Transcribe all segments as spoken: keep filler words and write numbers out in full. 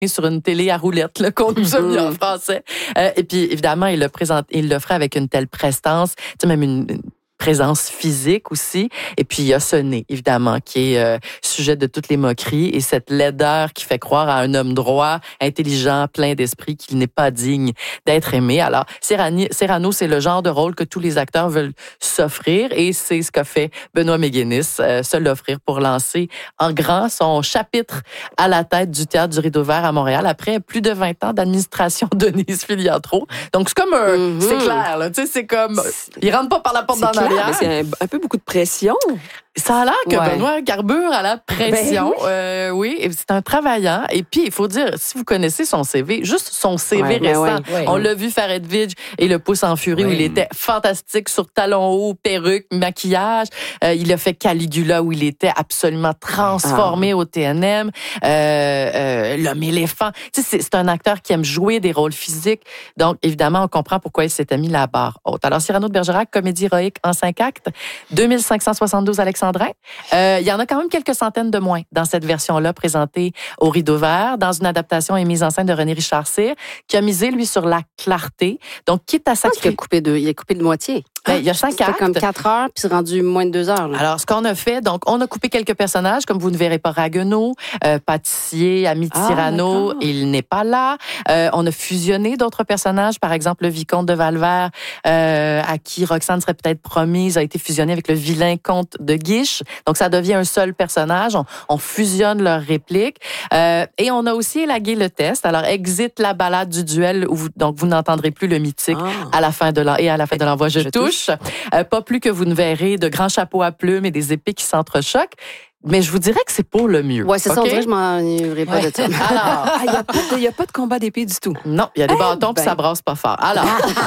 sur une télé à roulettes, là, qu'on nous a mis en français. Euh, et puis, évidemment, il le présente, il le ferait avec une telle prestance, tu sais, même une, une présence physique aussi. Et puis, il y a ce nez, évidemment, qui est euh, sujet de toutes les moqueries et cette laideur qui fait croire à un homme droit, intelligent, plein d'esprit, qu'il n'est pas digne d'être aimé. Alors, Cyrano, Cyrano, c'est le genre de rôle que tous les acteurs veulent s'offrir et c'est ce qu'a fait Benoît Méguénis, euh, se l'offrir pour lancer en grand son chapitre à la tête du Théâtre du Rideau Vert à Montréal après plus de vingt ans d'administration Denise Filiatro. Donc, c'est comme un... Mm-hmm. C'est clair, là. Tu sais, c'est comme... Il rentre pas par la porte d'en arrière. Mais c'est un, un peu beaucoup de pression. Ça a l'air que ouais. Benoît carbure à la pression. Ben oui, euh, oui et c'est un travaillant. Et puis, il faut dire, si vous connaissez son C V, juste son C V ouais, récent, ouais, ouais, on ouais. l'a vu faire Edwidge et Le Pouce en furie, ouais. où il était fantastique sur talons hauts, perruque, maquillage. Euh, il a fait Caligula, où il était absolument transformé ah. au T N M. Euh, euh, L'homme éléphant. Tu sais, c'est, c'est un acteur qui aime jouer des rôles physiques. Donc, évidemment, on comprend pourquoi il s'était mis la barre haute. Alors, Cyrano de Bergerac, comédie héroïque en cinq actes, deux mille cinq cent soixante-douze Alexandrin. Euh, il y en a quand même quelques centaines de moins dans cette version-là présentée au Rideau Vert, dans une adaptation et mise en scène de René Richard Cyr, qui a misé, lui, sur la clarté. Donc, quitte à sacrer... Il a coupé de, il a coupé de moitié. Ben, il y a cinq C'était actes. comme quatre heures, puis c'est rendu moins de deux heures. Là. Alors, ce qu'on a fait, donc, on a coupé quelques personnages, comme vous ne verrez pas Ragueneau, euh, pâtissier, ami de ah, Cyrano, d'accord. il n'est pas là. Euh, on a fusionné d'autres personnages, par exemple, le vicomte de Valvert, euh, à qui Roxane serait peut-être promise, a été fusionné avec le vilain comte de Guiche. Donc, ça devient un seul personnage. On, on fusionne leurs répliques. Euh, et on a aussi élagué le test. Alors, exit la balade du duel, où vous, donc, vous n'entendrez plus le mythique ah. à la fin de l'en, et à la fin de l'envoi, je, je touche. Euh, pas plus que vous ne verrez de grands chapeaux à plumes et des épées qui s'entrechoquent. Mais je vous dirais que c'est pour le mieux. Oui, c'est okay? ça, on dirait que je m'en irai pas ouais. de ça. Alors, il ah, n'y a, a pas de combat d'épée du tout. Non, il y a des hey, bâtons puis ben. ça brasse pas fort. Alors,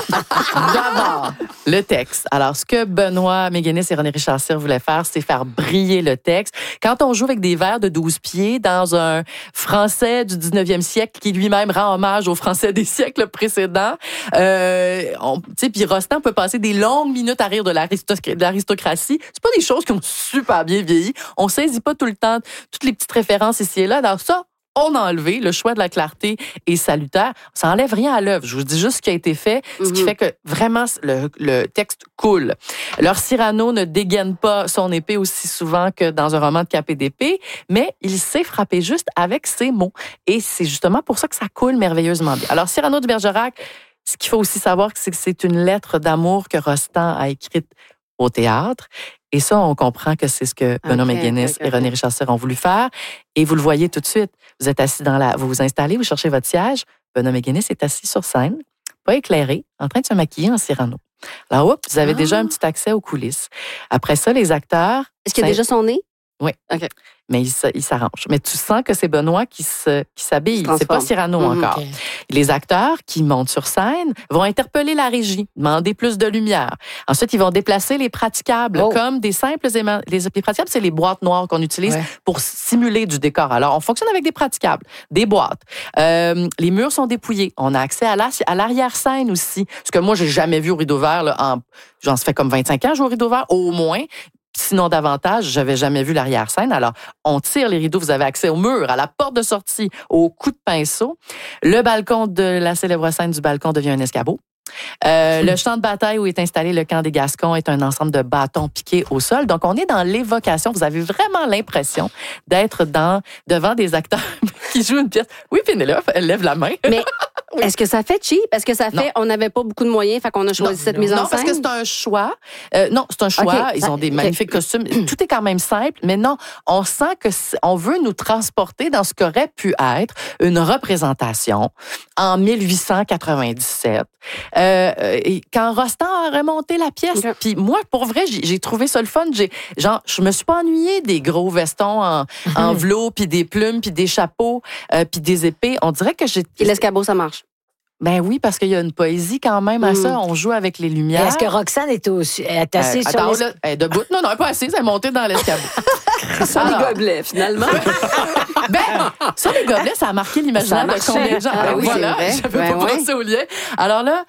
d'abord, le texte. Alors, ce que Benoît Méguénis et René Richard Cyr voulaient faire, c'est faire briller le texte. Quand on joue avec des vers de douze pieds dans un français du dix-neuvième siècle qui lui-même rend hommage aux français des siècles précédents, euh, on, tu sais, puis Rostand peut passer des longues minutes à rire de, l'aristoc- de l'aristocratie. C'est pas des choses qui ont super bien vieilli. On sait saisit pas tout le temps toutes les petites références ici et là. Alors ça, on a enlevé. Le choix de la clarté est salutaire. Ça enlève rien à l'œuvre. Je vous dis juste ce qui a été fait, mm-hmm. ce qui fait que vraiment le, le texte coule. Alors Cyrano ne dégaine pas son épée aussi souvent que dans un roman de Cap et d'épée, mais il sait frapper juste avec ses mots. Et c'est justement pour ça que ça coule merveilleusement bien. Alors Cyrano de Bergerac, ce qu'il faut aussi savoir, c'est que c'est une lettre d'amour que Rostand a écrite au théâtre. Et ça, on comprend que c'est ce que Benoît okay, Méguénis okay, okay. et René Richard Cyr ont voulu faire. Et vous le voyez tout de suite. Vous êtes assis dans la... Vous vous installez, vous cherchez votre siège. Benoît Méguénis est assis sur scène, pas éclairé, en train de se maquiller en Cyrano. Alors, oups, vous avez ah. déjà un petit accès aux coulisses. Après ça, les acteurs... Est-ce qu'il y a déjà son nez? Oui. OK. Mais il, il s'arrange. Mais tu sens que c'est Benoît qui, se, qui s'habille. C'est pas Cyrano mmh, encore. Okay. Les acteurs qui montent sur scène vont interpeller la régie, demander plus de lumière. Ensuite, ils vont déplacer les praticables oh. comme des simples éma... les, les praticables, c'est les boîtes noires qu'on utilise ouais. pour simuler du décor. Alors, on fonctionne avec des praticables, des boîtes. Euh, les murs sont dépouillés. On a accès à, la, à l'arrière-scène aussi. Ce que moi, j'ai jamais vu au Rideau Vert. Là, en, j'en fait comme vingt-cinq ans, je joue au Rideau Vert, au moins. Sinon davantage, j'avais jamais vu l'arrière-scène. Alors, on tire les rideaux, vous avez accès au mur, à la porte de sortie, au coup de pinceau. Le balcon de la célèbre scène du balcon devient un escabeau. Euh, le champ de bataille où est installé le camp des Gascons est un ensemble de bâtons piqués au sol. Donc, on est dans l'évocation. Vous avez vraiment l'impression d'être dans, devant des acteurs qui jouent une pièce. Oui, Pénélope, elle lève la main. Mais oui. Est-ce que ça fait cheap? Est-ce que ça fait, non. on n'avait pas beaucoup de moyens, fait qu'on a choisi non, cette non. mise en non, scène? Non, parce que c'est un choix. Euh, non, c'est un choix. Okay. Ils ont des okay. magnifiques costumes. Tout est quand même simple, mais non, on sent que on veut nous transporter dans ce qu'aurait pu être une représentation en dix-huit cent quatre-vingt-dix-sept. Euh, et quand Rostand a remonté la pièce, okay. puis moi, pour vrai, j'ai, j'ai trouvé ça le fun. J'ai, genre, je me suis pas ennuyée des gros vestons en, en velours, puis des plumes, puis des chapeaux, euh, puis des épées. On dirait que j'ai... Et l'escabeau, ça marche? Ben oui, parce qu'il y a une poésie quand même à mmh. ça. On joue avec les lumières. Et est-ce que Roxane est, aussi, est assise euh, sur attends, les... là, elle est debout. Non, non, elle n'est pas assise, elle est montée dans l'escabeau. Sans les gobelets, finalement. ben, ça, les gobelets, ça a marqué l'imaginaire de combien de gens. Ah, ben, oui, voilà, c'est vrai. j'avais ben pas ouais. pensé au lien. Alors là,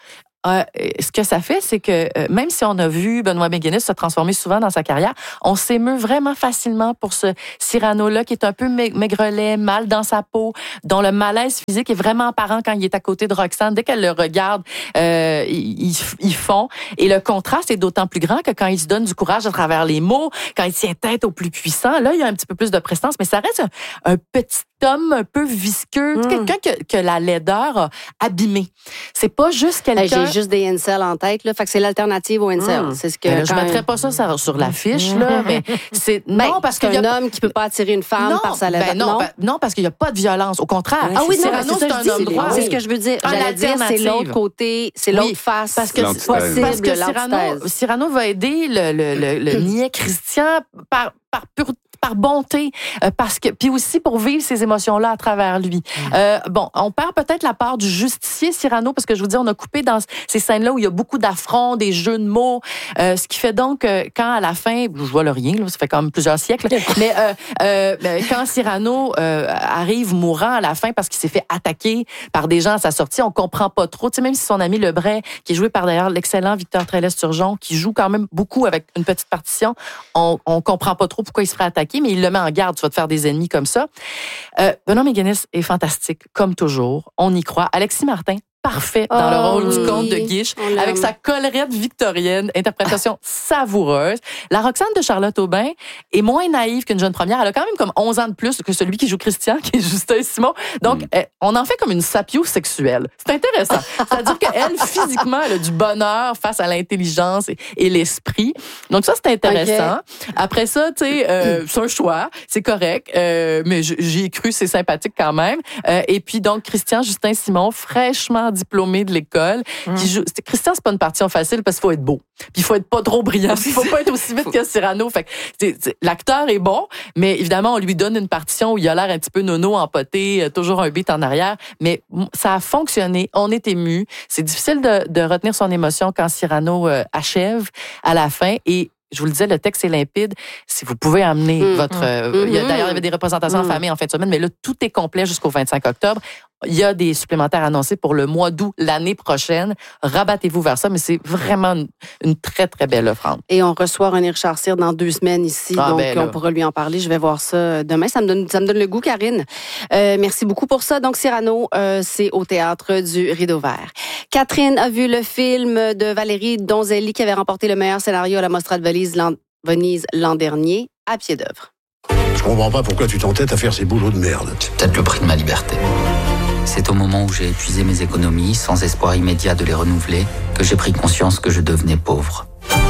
euh, ce que ça fait, c'est que euh, même si on a vu Benoît McGuinness se transformer souvent dans sa carrière, on s'émeut vraiment facilement pour ce Cyrano-là qui est un peu maigrelet, mal dans sa peau, dont le malaise physique est vraiment apparent quand il est à côté de Roxane. Dès qu'elle le regarde, euh, ils, ils font. Et le contraste est d'autant plus grand que quand il se donne du courage à travers les mots, quand il tient tête au plus puissant, là, il y a un petit peu plus de prestance, mais ça reste un, un petit homme un peu visqueux, mmh. quelqu'un que, que la laideur a abîmé. C'est pas juste quelqu'un... Hey, j'ai juste des incels en tête, là, fait que c'est l'alternative aux incels. Mmh. C'est ce que là, je mettrais pas ça sur, sur l'affiche, là, mais c'est... Ben, non, parce que... C'est un a... homme qui peut pas attirer une femme non, par sa laideur. Ben non, non. Ben, non, parce qu'il y a pas de violence. Au contraire, ah oui, non, Cyrano, c'est, c'est un homme droit. C'est ce que je veux dire. J'allais dire, c'est l'autre côté, c'est l'autre oui, face parce que, possible parce que Cyrano, Cyrano va aider le, le, le, le niais Christian par, par pure par bonté, euh, parce que puis aussi pour vivre ces émotions-là à travers lui. Mmh. Euh, bon, on perd peut-être la part du justicier Cyrano, parce que je vous dis, on a coupé dans ces scènes-là où il y a beaucoup d'affronts, des jeux de mots, euh, ce qui fait donc que quand à la fin, je vois le rien, là, ça fait quand même plusieurs siècles, mais euh, euh, quand Cyrano euh, arrive mourant à la fin parce qu'il s'est fait attaquer par des gens à sa sortie, on comprend pas trop. Tu sais, même si son ami Lebray, qui est joué par d'ailleurs l'excellent Victor Trélez-Turgeon, qui joue quand même beaucoup avec une petite partition, on, on comprend pas trop pourquoi il se ferait attaquer, mais il le met en garde, tu vas te faire des ennemis comme ça. Euh, Benoît McGuinness est fantastique, comme toujours. On y croit. Alexis Martin, parfait dans oh, le rôle oui. du comte de Guiche, avec sa collerette victorienne, interprétation savoureuse. La Roxane de Charlotte Aubin est moins naïve qu'une jeune première. Elle a quand même comme onze ans de plus que celui qui joue Christian, qui est Justin Simon. Donc, mm. elle, on en fait comme une sapiosexuelle. C'est intéressant. C'est-à-dire qu'elle, physiquement, elle a du bonheur face à l'intelligence et, et l'esprit. Donc ça, c'est intéressant. Okay. Après ça, tu sais, euh, c'est un choix, c'est correct, euh, mais j'y ai cru, c'est sympathique quand même. Euh, et puis donc, Christian Justin Simon, fraîchement diplômé de l'école, mmh. qui joue. Christian, c'est pas une partition facile parce qu'il faut être beau. Puis il faut être pas trop brillant. Il faut pas être aussi vite que Cyrano. Fait que c'est, c'est, l'acteur est bon, mais évidemment, on lui donne une partition où il a l'air un petit peu nono, empoté, toujours un beat en arrière. Mais ça a fonctionné. On est ému. C'est difficile de, de retenir son émotion quand Cyrano euh, achève à la fin. Et je vous le disais, le texte est limpide. Si vous pouvez amener mmh. votre... Euh, mmh. il y a, d'ailleurs, il y avait des représentations mmh. en famille en fin de semaine, mais là, tout est complet jusqu'au vingt-cinq octobre. Il y a des supplémentaires annoncés pour le mois d'août l'année prochaine. Rabattez-vous vers ça, mais c'est vraiment une, une très, très belle offrande. Et on reçoit René Richard Cyr dans deux semaines ici, ah, donc ben on pourra lui en parler. Je vais voir ça demain. Ça me donne, ça me donne le goût, Karine. Euh, merci beaucoup pour ça. Donc, Cyrano, euh, c'est au Théâtre du Rideau Vert. Catherine a vu le film de Valérie Donzelli qui avait remporté le meilleur scénario à la Mostra de Venise l'an, Venise l'an dernier, à pied d'œuvre. Je comprends pas pourquoi tu t'entêtes à faire ces boulots de merde. C'est peut-être le prix de ma liberté. C'est au moment où j'ai épuisé mes économies, sans espoir immédiat de les renouveler, que j'ai pris conscience que je devenais pauvre.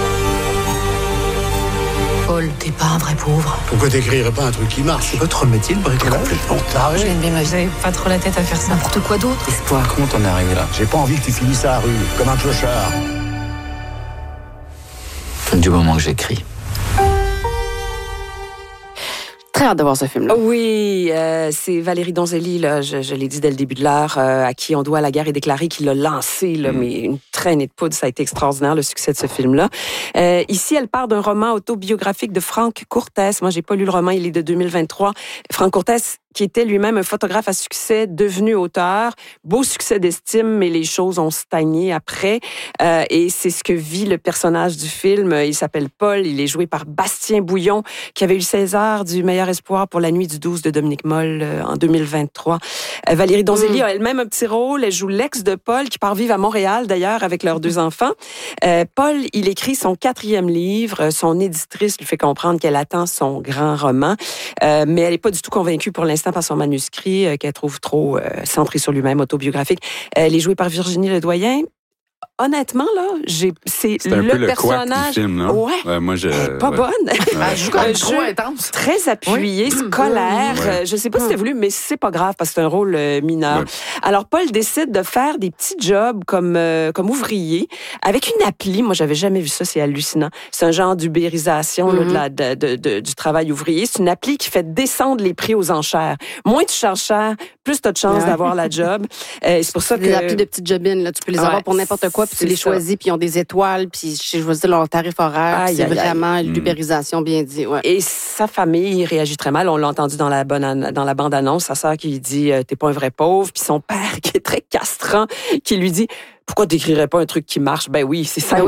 Paul, t'es pas un vrai pauvre. Pourquoi t'écrirais pas un truc qui marche? C'est votre métier, le bricolage? Complètement taré. Je gagne bien ma vie. J'avais pas trop la tête à faire ça. N'importe quoi d'autre. Espoir, comment t'en es arrivé là? J'ai pas envie que tu finisses à la rue, comme un clochard. Du moment que j'écris. Très hâte de voir ce film-là. Oui, euh, c'est Valérie Donzelli, là, je, je l'ai dit dès le début de l'heure, euh, à qui on doit La guerre est déclarée, qui l'a lancé, là, mm. mais une traînée de poudre, ça a été extraordinaire, le succès de ce film-là. Euh, ici, elle part d'un roman autobiographique de Franck Courtès. Moi, j'ai pas lu le roman, il est de deux mille vingt-trois. Franck Courtès, qui était lui-même un photographe à succès, devenu auteur. Beau succès d'estime, mais les choses ont stagné après. Euh, et c'est ce que vit le personnage du film. Il s'appelle Paul, il est joué par Bastien Bouillon, qui avait eu le César du meilleur espoir pour La nuit du douze de Dominique Moll euh, en deux mille vingt-trois. Euh, Valérie Donzelli mmh. a elle-même un petit rôle. Elle joue l'ex de Paul, qui part vivre à Montréal, d'ailleurs, avec leurs deux enfants. Euh, Paul, il écrit son quatrième livre. Son éditrice lui fait comprendre qu'elle attend son grand roman. Euh, mais elle n'est pas du tout convaincue pour l'instant par son manuscrit euh, qu'elle trouve trop euh, centré sur lui-même, autobiographique. Elle est jouée par Virginie Ledoyen. Honnêtement, là, j'ai, c'est, c'est un le peu le personnage. Du film, là. Ouais. ouais. Moi, je. Elle est pas ouais. bonne. Elle joue comme trop intense. Très appuyé, oui. scolaire. Ouais. Je sais pas si c'était voulu, mais c'est pas grave parce que c'est un rôle euh, mineur. Ouais. Alors, Paul décide de faire des petits jobs comme, euh, comme ouvrier avec une appli. Moi, j'avais jamais vu ça, c'est hallucinant. C'est un genre d'ubérisation mm-hmm. là, de la, de, de, de, du travail ouvrier. C'est une appli qui fait descendre les prix aux enchères. Moins tu charges cher, plus tu as de chances ouais. d'avoir la job. Euh, c'est pour ça que. Des applis de petites jobines, là, tu peux les ouais, avoir pour n'importe quoi, puis tu les choisis, puis ils ont des étoiles, puis je choisis leur tarif horaire. Aïe, c'est aïe, vraiment aïe. l'ubérisation bien dit. Ouais. Et sa famille réagit très mal. On l'a entendu dans la, bonne, dans la bande-annonce. Sa sœur qui lui dit euh, « T'es pas un vrai pauvre », puis son père qui est très castrant, qui lui dit pourquoi t'écrirais pas un truc qui marche? Ben oui, c'est ça.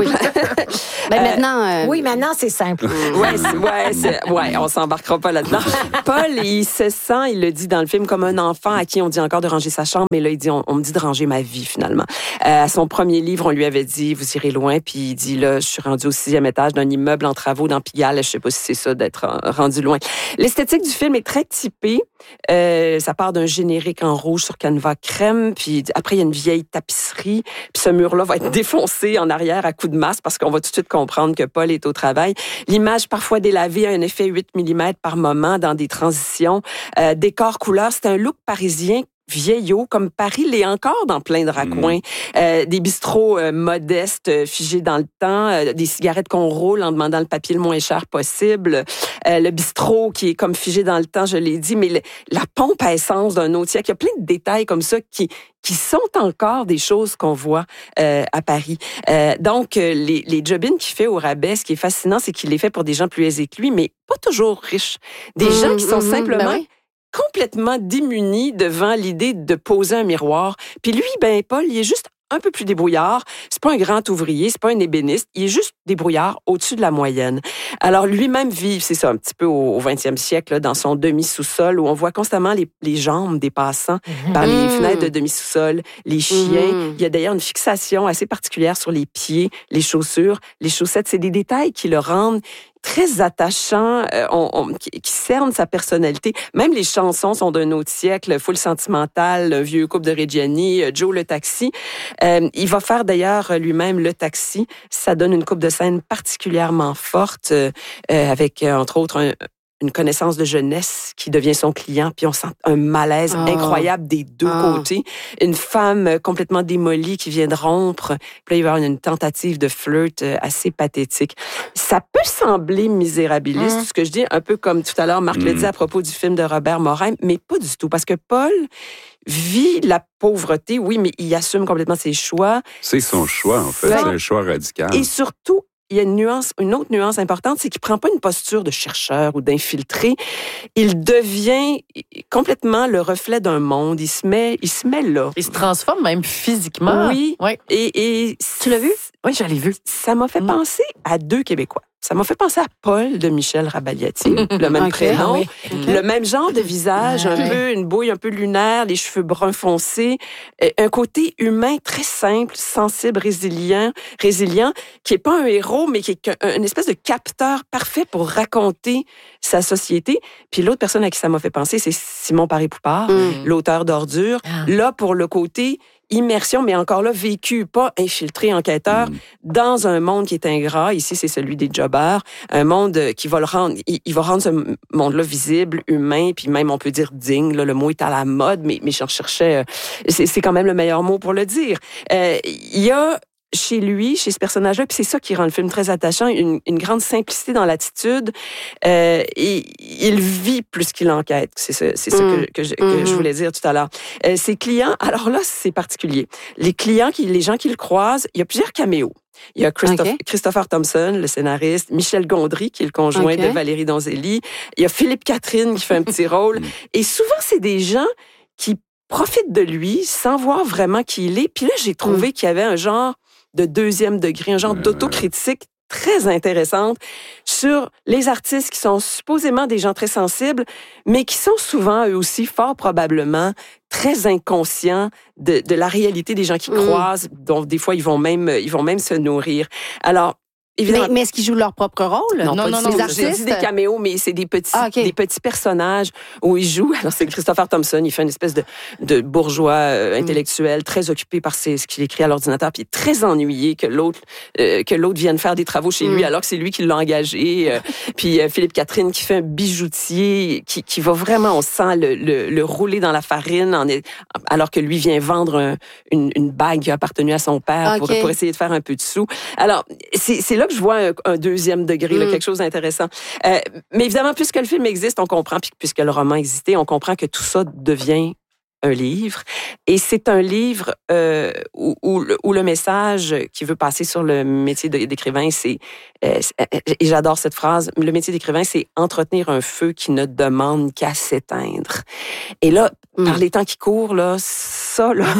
Ben oui. ben maintenant... Euh... Oui, maintenant, c'est simple. ouais, c'est, ouais, c'est, ouais, on s'embarquera pas là-dedans. Paul, il se sent, il le dit dans le film, comme un enfant à qui on dit encore de ranger sa chambre, mais là, il dit, on, on me dit de ranger ma vie, finalement. Euh, à son premier livre, on lui avait dit, vous irez loin, puis il dit, là, je suis rendu au sixième étage d'un immeuble en travaux dans Pigalle, je sais pas si c'est ça d'être rendu loin. L'esthétique du film est très typée. Euh, ça part d'un générique en rouge sur canevas crème, puis après, il y a une vieille tapisserie, puis ce mur-là va être défoncé en arrière à coups de masse parce qu'on va tout de suite comprendre que Paul est au travail. L'image, parfois délavée, a un effet huit millimètres par moment dans des transitions. Euh, décor couleur, c'est un look parisien vieillot, comme Paris l'est encore dans plein de raccoins. Mmh. Euh, des bistrots euh, modestes, euh, figés dans le temps, euh, des cigarettes qu'on roule en demandant le papier le moins cher possible, euh, le bistrot qui est comme figé dans le temps, je l'ai dit, mais le, la pompe à essence d'un autre siècle. Il y a plein de détails comme ça qui qui sont encore des choses qu'on voit euh, à Paris. Euh, donc, euh, les, les job-ins qu'il fait au rabais, ce qui est fascinant, c'est qu'il les fait pour des gens plus aisés que lui, mais pas toujours riches. Des mmh, gens qui sont mmh, simplement... Ben oui. complètement démuni devant l'idée de poser un miroir. Puis lui, ben Paul, il est juste un peu plus débrouillard. C'est pas un grand ouvrier, c'est pas un ébéniste. Il est juste débrouillard au-dessus de la moyenne. Alors lui-même vit, c'est ça, un petit peu au vingtième siècle, là, dans son demi-sous-sol, où on voit constamment les, les jambes des passants mmh. par les fenêtres de demi-sous-sol, les chiens. Mmh. Il y a d'ailleurs une fixation assez particulière sur les pieds, les chaussures, les chaussettes. C'est des détails qui le rendent très attachant, euh, on, on, qui, qui cerne sa personnalité. Même les chansons sont d'un autre siècle, Full Sentimental, Un vieux couple de Reggiani, Joe le taxi. Euh, il va faire d'ailleurs lui-même le taxi. Ça donne une coupe de scène particulièrement forte, euh, avec entre autres un, une connaissance de jeunesse qui devient son client, puis on sent un malaise oh. incroyable des deux oh. côtés. Une femme complètement démolie qui vient de rompre, puis là, il va y avoir une tentative de flirt assez pathétique. Ça peut sembler misérabiliste, mm. ce que je dis, un peu comme tout à l'heure, Marc mm. le dit à propos du film de Robert Morin, mais pas du tout, parce que Paul vit la pauvreté, oui, mais il assume complètement ses choix. C'est son choix, en fait, c'est un choix radical. Et surtout, il y a une nuance, une autre nuance importante, c'est qu'il prend pas une posture de chercheur ou d'infiltré. Il devient complètement le reflet d'un monde. Il se met, il se met là. Il se transforme même physiquement. Oui. oui. Et, et tu l'as vu? Oui, je l'ai vu. Ça m'a fait mmh. penser à deux Québécois. Ça m'a fait penser à Paul de Michel Rabaliati, le même okay, prénom, ah oui. okay. le même genre de visage, un ouais. peu une bouille un peu lunaire, les cheveux bruns foncés, un côté humain très simple, sensible, résilient, résilient, qui est pas un héros, mais qui est une espèce de capteur parfait pour raconter sa société. Puis l'autre personne à qui ça m'a fait penser, c'est Simon Paré-Poupard, mm. l'auteur d'Ordures. Ah. Là, pour le côté immersion, mais encore là, vécu, pas infiltré, enquêteur, mmh. dans un monde qui est ingrat. Ici, c'est celui des jobbers. Un monde qui va le rendre, il, il va rendre ce monde-là visible, humain, puis même, on peut dire digne. Là, le mot est à la mode, mais, mais je recherchais, c'est, c'est quand même le meilleur mot pour le dire. Euh, il y a chez lui, chez ce personnage-là, puis c'est ça qui rend le film très attachant, une, une grande simplicité dans l'attitude. Euh, et il vit plus qu'il enquête. C'est ça, c'est ça mm. que, que, je, que mm-hmm. je voulais dire tout à l'heure. Euh, ses clients, alors là, c'est particulier. Les clients, qui, les gens qui le croisent, il y a plusieurs caméos. Il y a Christophe, okay. Christopher Thompson, le scénariste, Michel Gondry, qui est le conjoint okay. de Valérie Donzelli. Il y a Philippe Catherine qui fait un petit rôle. Et souvent, c'est des gens qui profitent de lui sans voir vraiment qui il est. Puis là, j'ai trouvé mm. qu'il y avait un genre de deuxième degré, un genre ouais, d'autocritique très intéressante sur les artistes qui sont supposément des gens très sensibles, mais qui sont souvent, eux aussi, fort probablement, très inconscients de, de la réalité des gens qui mmh. croisent, dont des fois, ils vont même, ils vont même se nourrir. Alors, évidemment, mais, mais est-ce qu'ils jouent leur propre rôle? Non, non, non, non. Les artistes? J'ai dit des caméos, mais c'est des petits, ah, okay. des petits personnages où ils jouent. Alors, c'est Christopher Thompson, il fait une espèce de, de bourgeois euh, intellectuel, mm. très occupé par ses, ce qu'il écrit à l'ordinateur, puis très ennuyé que l'autre, euh, que l'autre vienne faire des travaux chez mm. lui, alors que c'est lui qui l'a engagé. Euh, puis euh, Philippe Catherine, qui fait un bijoutier, qui, qui va vraiment, on sent le, le, le rouler dans la farine, en, alors que lui vient vendre un, une, une bague qui a appartenu à son père okay. pour, pour essayer de faire un peu de sous. Alors, c'est, c'est là que je vois un, un deuxième degré, mm. là, quelque chose d'intéressant. Euh, mais évidemment, puisque le film existe, on comprend, puis puisque le roman existait, on comprend que tout ça devient un livre. Et c'est un livre euh, où, où, où le message qui veut passer sur le métier d'écrivain, c'est, euh, et j'adore cette phrase, le métier d'écrivain, c'est entretenir un feu qui ne demande qu'à s'éteindre. Et là, mm. par les temps qui courent, là, ça, là,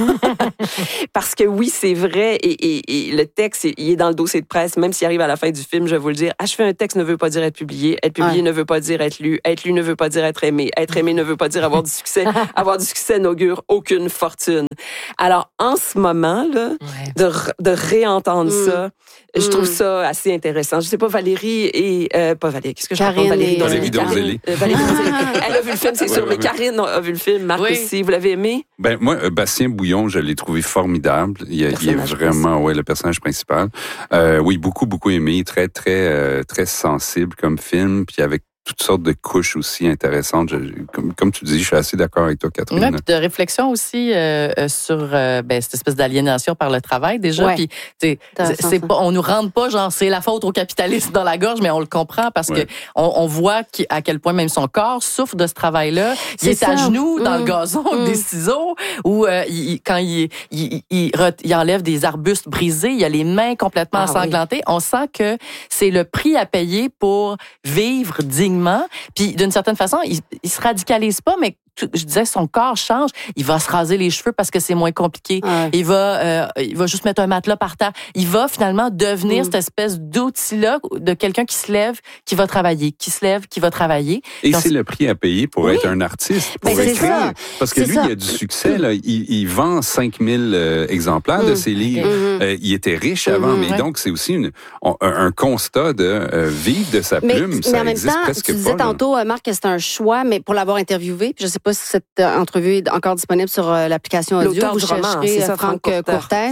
parce que oui, c'est vrai, et, et, et le texte, il est dans le dossier de presse, même s'il arrive à la fin du film, je vais vous le dire, achever un texte ne veut pas dire être publié, être publié ouais. ne veut pas dire être lu, être lu ne veut pas dire être aimé, être aimé ne veut pas dire avoir du succès, avoir du succès n'augure aucune fortune. Alors, en ce moment, là, ouais. de, de réentendre mm. ça, je mm. trouve ça assez intéressant. Je sais pas, Valérie et... Euh, pas Valérie, qu'est-ce que je raconte? Valérie Valérie Donzelli. Euh, Valérie Donzelli. Elle a vu le film, c'est ouais, sûr, ouais, mais ouais. Karine a vu le film, Marc oui. aussi. Vous l'avez aimé? Ben moi, Bastien Bouillon, je l'ai trouvé formidable. Il, a, il est vraiment, ouais, le personnage principal. Euh, oui, beaucoup, beaucoup aimé. Très, très, euh, très sensible comme film. Puis avec toutes sortes de couches aussi intéressantes. Je, comme, comme tu dis, je suis assez d'accord avec toi, Catherine. Oui, puis de réflexion aussi euh, sur euh, ben, cette espèce d'aliénation par le travail déjà. Ouais. Puis, c'est, c'est pas, on nous rentre pas genre c'est la faute au capitalisme dans la gorge, mais on le comprend parce ouais. que on, on voit à quel point même son corps souffre de ce travail-là. Il c'est est à genoux mmh. dans le gazon avec mmh. des ciseaux ou euh, il, quand il, il, il, il enlève des arbustes brisés, il a les mains complètement ah, ensanglantées. Oui. On sent que c'est le prix à payer pour vivre dignement. Puis d'une certaine façon, il, il se radicalise pas, mais je disais son corps change. Il va se raser les cheveux parce que c'est moins compliqué. Ouais. Il va, euh, il va juste mettre un matelas par terre. Il va finalement devenir mmh. cette espèce d'outil-là de quelqu'un qui se lève, qui va travailler, qui se lève, qui va travailler. Et Donc, c'est le prix à payer pour oui. être un artiste, pour ben, écrire. Parce que c'est lui, ça. il a du succès. Là. Il, il vend cinq mille euh, exemplaires mmh. de ses livres. Mmh. Euh, il était riche avant, mmh. mais ouais. donc c'est aussi une, un, un constat de euh, vivre de sa plume. Mais, ça mais en même existe temps, presque tu disais pas, tantôt, là. Marc, que c'est un choix, mais pour l'avoir interviewé, puis je ne sais pas si cette entrevue est encore disponible sur euh, l'application audio. L'auteur vous du roman, chercherez c'est ça, Franck Franck Courtès.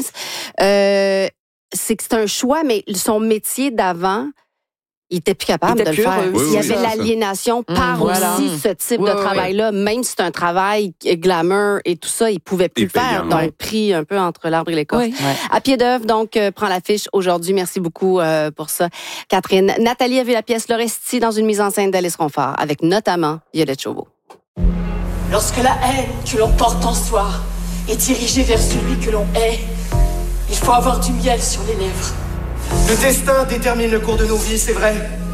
Euh, c'est que c'est un choix, mais son métier d'avant, il était plus capable était de plus le faire. Oui, il y oui, avait l'aliénation ça. par mmh, voilà. aussi ce type oui, de travail-là. oui. Même si c'est un travail glamour et tout ça, il pouvait plus et le faire. payant, Donc, ouais. pris un peu entre l'arbre et l'écorce. Oui. Ouais. À pied d'œuvre, donc, euh, prends l'affiche aujourd'hui. Merci beaucoup euh, pour ça, Catherine. Nathalie a vu la pièce L'Orestie dans une mise en scène d'Alice Ronfort, avec notamment Violette Chauveau. Lorsque la haine que l'on porte en soi est dirigée vers celui que l'on hait, il faut avoir du miel sur les lèvres. Le destin détermine le cours de nos vies, c'est vrai.